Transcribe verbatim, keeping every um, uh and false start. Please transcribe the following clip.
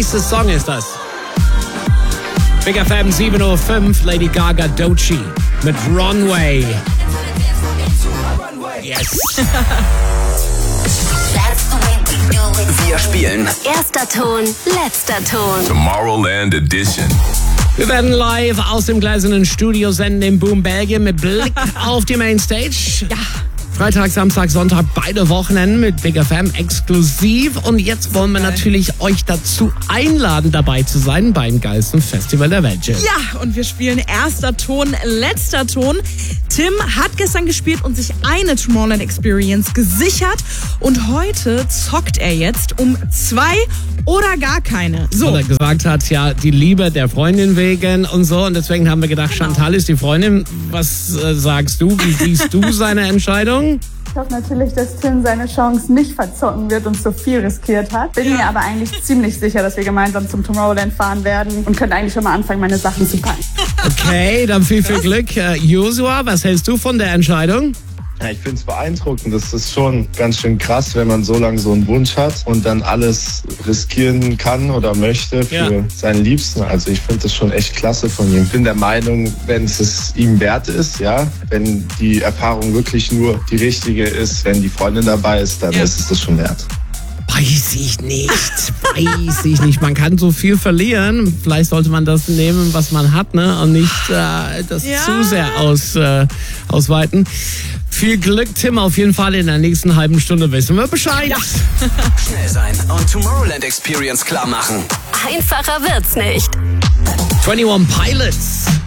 Nächster Song ist das. Big F M sieben Uhr fünf, Lady Gaga Doechii mit Runway. Yes. Wir spielen Erster Ton, letzter Ton. Tomorrowland Edition. Wir werden live aus dem gläsernen Studio senden in Boom, Belgien mit Blick auf die Mainstage. Ja. Freitag, Samstag, Sonntag, beide Wochenenden mit Big F M exklusiv. Und jetzt wollen wir natürlich euch dazu einladen, dabei zu sein beim geilsten Festival der Welt. Ja, und wir spielen erster Ton, letzter Ton. Tim hat gestern gespielt und sich eine Tomorrowland Experience gesichert. Und heute zockt er jetzt um zwei oder gar keine. So. Oder gesagt hat, ja, die Liebe der Freundin wegen und so. Und deswegen haben wir gedacht, Genau. Chantal ist die Freundin. Was äh, sagst du? Wie siehst du seine Entscheidung? Ich hoffe natürlich, dass Tim seine Chance nicht verzocken wird und zu viel riskiert hat. Bin mir aber eigentlich ziemlich sicher, dass wir gemeinsam zum Tomorrowland fahren werden und können eigentlich schon mal anfangen, meine Sachen zu packen. Okay, dann viel, viel Glück. Äh, Joshua, was hältst du von der Entscheidung? Ja, ich finde es beeindruckend. Das ist schon ganz schön krass, wenn man so lange so einen Wunsch hat und dann alles riskieren kann oder möchte für Ja. seinen Liebsten. Also ich finde das schon echt klasse von ihm. Ich bin der Meinung, wenn es es ihm wert ist, ja, wenn die Erfahrung wirklich nur die richtige ist, wenn die Freundin dabei ist, dann Ja. ist es das schon wert. Weiß ich nicht, weiß ich nicht. Man kann so viel verlieren. Vielleicht sollte man das nehmen, was man hat, ne, und nicht äh, das Ja. zu sehr aus, äh, ausweiten. Viel Glück, Tim, auf jeden Fall. In der nächsten halben Stunde wissen wir Bescheid. Ja. Schnell sein und Tomorrowland Experience klar machen. Einfacher wird's nicht. einundzwanzig Pilots.